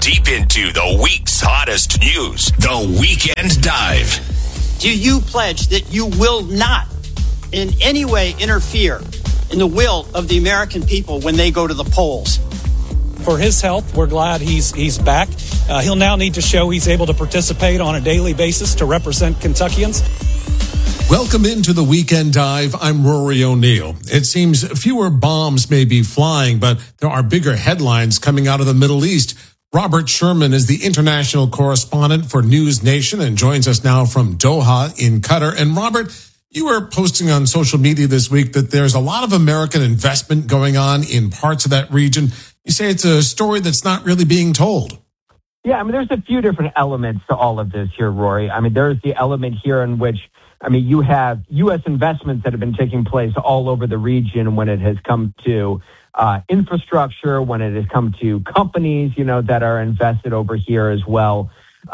deep into the week's hottest news. The Weekend Dive. Do you pledge that you will not in any way interfere in the will of the American people when they go to the polls? For his health, we're glad he's back. He'll now need to show he's able to participate on a daily basis to represent Kentuckians. Welcome into the Weekend Dive. I'm Rory O'Neill. It seems fewer bombs may be flying, but there are bigger headlines coming out of the Middle East. Robert Sherman is the international correspondent for News Nation and joins us now from Doha in Qatar. And Robert, you were posting on social media this week that there's a lot of American investment going on in parts of that region. You say it's a story that's not really being told. Yeah, I mean, there's a few different elements to all of this here, Rory. I mean, there's the element here in which, I mean, you have U.S. investments that have been taking place all over the region when it has come to infrastructure, when it has come to companies, that are invested over here as well.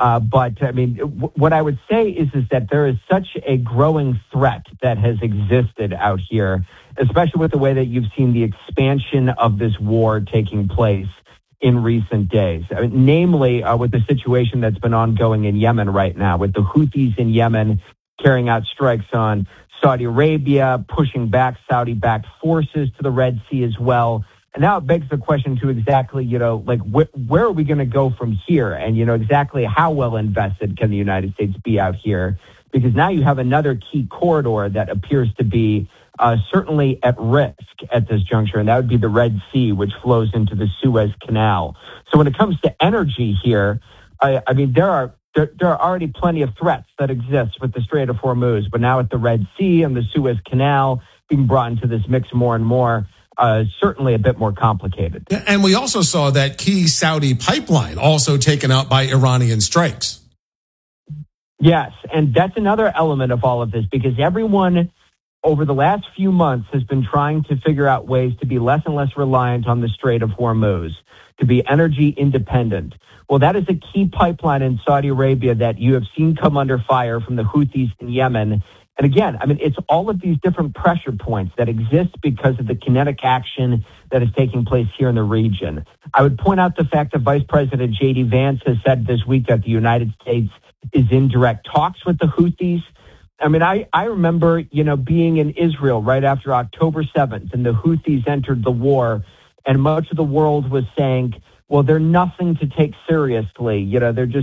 But I mean, what I would say is that there is such a growing threat that has existed out here, especially with the way that you've seen the expansion of this war taking place in recent days. I mean, namely, with the situation that's been ongoing in Yemen right now, with the Houthis in Yemen carrying out strikes on Saudi Arabia, pushing back Saudi-backed forces to the Red Sea as well. And now it begs the question to exactly, where are we going to go from here? And, exactly how well invested can the United States be out here? Because now you have another key corridor that appears to be certainly at risk at this juncture, and that would be the Red Sea, which flows into the Suez Canal. So when it comes to energy here, I mean, there are already plenty of threats that exist with the Strait of Hormuz, but now at the Red Sea and the Suez Canal being brought into this mix more and more, certainly a bit more complicated. And we also saw that key Saudi pipeline also taken out by Iranian strikes. Yes, and that's another element of all of this, because everyone over the last few months has been trying to figure out ways to be less and less reliant on the Strait of Hormuz, to be energy independent. Well, that is a key pipeline in Saudi Arabia that you have seen come under fire from the Houthis in Yemen. And again, I mean, it's all of these different pressure points that exist because of the kinetic action that is taking place here in the region. I would point out the fact that Vice President J.D. Vance has said this week that the United States is in direct talks with the Houthis. I mean, I remember, being in Israel right after October 7th and the Houthis entered the war, and much of the world was saying, well, they're nothing to take seriously. They're just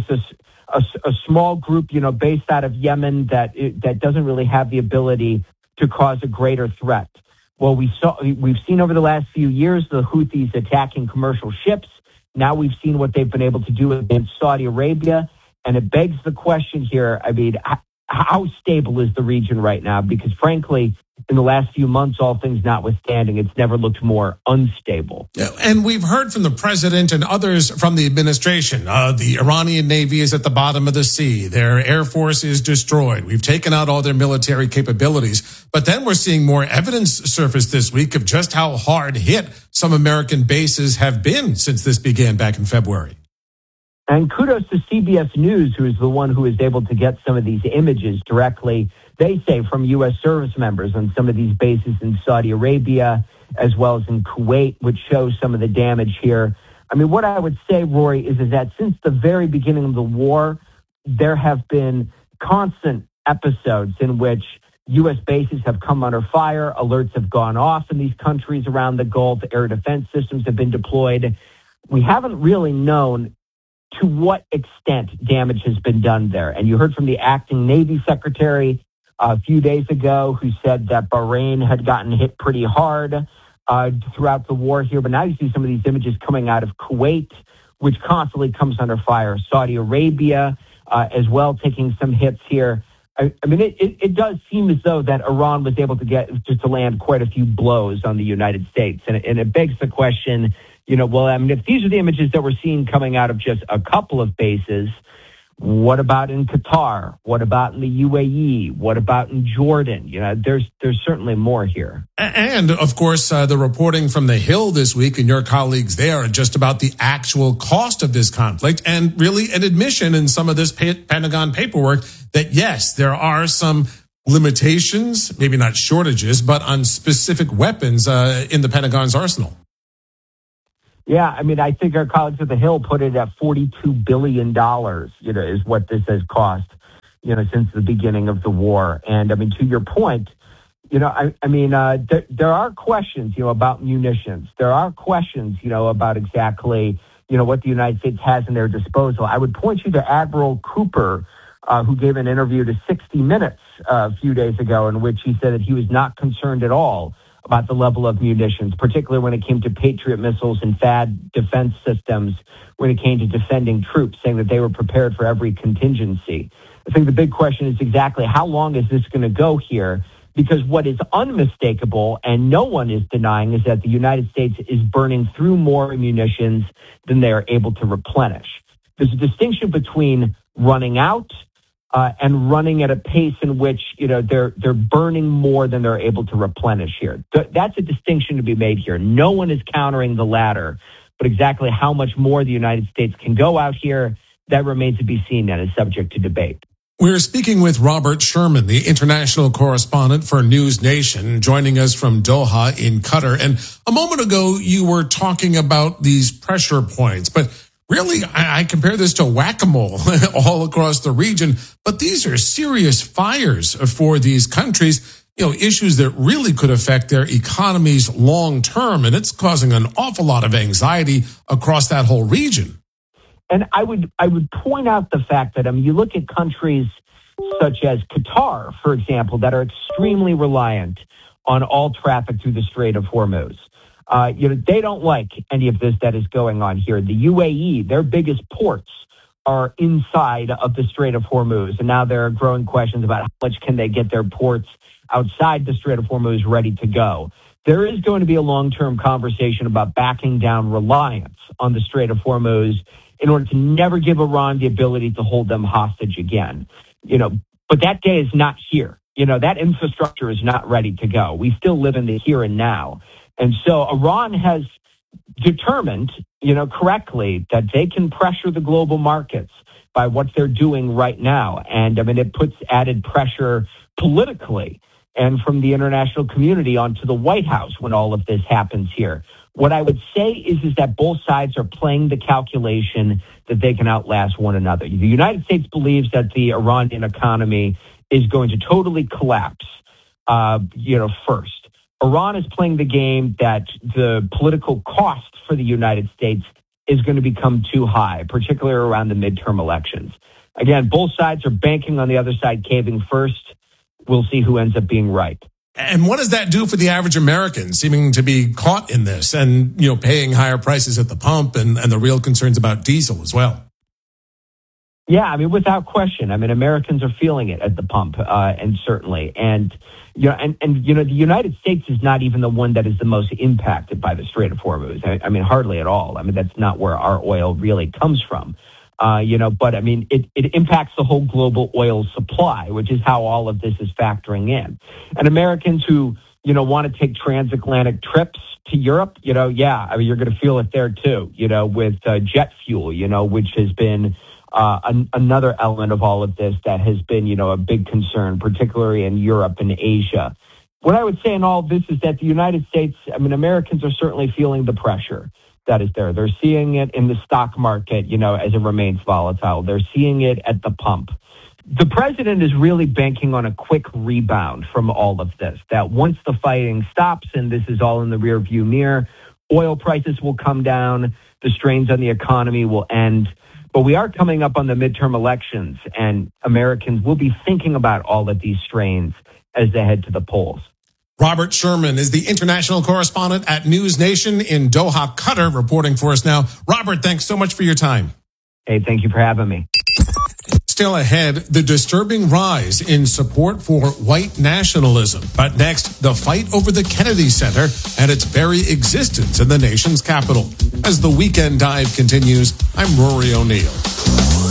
a small group, based out of Yemen that doesn't really have the ability to cause a greater threat. Well, we've seen over the last few years the Houthis attacking commercial ships. Now we've seen what they've been able to do against Saudi Arabia. And it begs the question here, I mean, how stable is the region right now? Because frankly, in the last few months, all things notwithstanding, it's never looked more unstable. And we've heard from the president and others from the administration. The Iranian Navy is at the bottom of the sea. Their air force is destroyed. We've taken out all their military capabilities. But then we're seeing more evidence surface this week of just how hard hit some American bases have been since this began back in February. And kudos to CBS News, who is the one who is able to get some of these images directly, they say, from U.S. service members on some of these bases in Saudi Arabia, as well as in Kuwait, which shows some of the damage here. I mean, what I would say, Rory, is that since the very beginning of the war, there have been constant episodes in which U.S. bases have come under fire, alerts have gone off in these countries around the Gulf, air defense systems have been deployed. We haven't really known to what extent damage has been done there. And you heard from the acting Navy secretary a few days ago who said that Bahrain had gotten hit pretty hard throughout the war here. But now you see some of these images coming out of Kuwait, which constantly comes under fire. Saudi Arabia as well, taking some hits here. I mean, it does seem as though that Iran was able to land quite a few blows on the United States. And it begs the question, well, I mean, if these are the images that we're seeing coming out of just a couple of bases, what about in Qatar? What about in the UAE? What about in Jordan? There's certainly more here. And, of course, the reporting from The Hill this week and your colleagues there are just about the actual cost of this conflict and really an admission in some of this Pentagon paperwork that, yes, there are some limitations, maybe not shortages, but on specific weapons in the Pentagon's arsenal. Yeah, I mean, I think our colleagues at the Hill put it at $42 billion, is what this has cost, since the beginning of the war. And I mean, to your point, there are questions, about munitions. There are questions, about exactly, what the United States has in their disposal. I would point you to Admiral Cooper, who gave an interview to 60 Minutes a few days ago, in which he said that he was not concerned at all about the level of munitions, particularly when it came to Patriot missiles and THAAD defense systems, when it came to defending troops, saying that they were prepared for every contingency. I think the big question is exactly how long is this going to go here? Because what is unmistakable, and no one is denying, is that the United States is burning through more munitions than they are able to replenish. There's a distinction between running out and running at a pace in which they're burning more than they're able to replenish here. That's a distinction to be made here. No one is countering the latter, but exactly how much more the United States can go out here, that remains to be seen and is subject to debate. We're speaking with Robert Sherman, the international correspondent for News Nation, joining us from Doha in Qatar. And a moment ago, you were talking about these pressure points, but really, I compare this to whack-a-mole all across the region, but these are serious fires for these countries, issues that really could affect their economies long term, and it's causing an awful lot of anxiety across that whole region. And I would point out the fact that, you look at countries such as Qatar, for example, that are extremely reliant on all traffic through the Strait of Hormuz. They don't like any of this that is going on here. The UAE, their biggest ports are inside of the Strait of Hormuz. And now there are growing questions about how much can they get their ports outside the Strait of Hormuz ready to go. There is going to be a long-term conversation about backing down reliance on the Strait of Hormuz in order to never give Iran the ability to hold them hostage again. But that day is not here. That infrastructure is not ready to go. We still live in the here and now. And so Iran has determined, correctly, that they can pressure the global markets by what they're doing right now. And it puts added pressure politically and from the international community onto the White House when all of this happens here. What I would say is that both sides are playing the calculation that they can outlast one another. The United States believes that the Iranian economy is going to totally collapse, first. Iran is playing the game that the political cost for the United States is going to become too high, particularly around the midterm elections. Again, both sides are banking on the other side caving first. We'll see who ends up being right. And what does that do for the average American, seeming to be caught in this and, paying higher prices at the pump and the real concerns about diesel as well? Yeah, without question. Americans are feeling it at the pump, and certainly. And the United States is not even the one that is the most impacted by the Strait of Hormuz. Hardly at all. That's not where our oil really comes from. But it impacts the whole global oil supply, which is how all of this is factoring in. And Americans who, want to take transatlantic trips to Europe, you're going to feel it there too, with jet fuel, which has been another element of all of this that has been, a big concern, particularly in Europe and Asia. What I would say in all of this is that the United States, Americans are certainly feeling the pressure that is there. They're seeing it in the stock market, as it remains volatile. They're seeing it at the pump. The president is really banking on a quick rebound from all of this, that once the fighting stops and this is all in the rearview mirror, oil prices will come down, the strains on the economy will end. But we are coming up on the midterm elections, and Americans will be thinking about all of these strains as they head to the polls. Robert Sherman is the international correspondent at News Nation in Doha, Qatar, reporting for us now. Robert, thanks so much for your time. Hey, thank you for having me. Still ahead, the disturbing rise in support for white nationalism. But next, the fight over the Kennedy Center and its very existence in the nation's capital. As the Weekend Dive continues, I'm Rory O'Neill.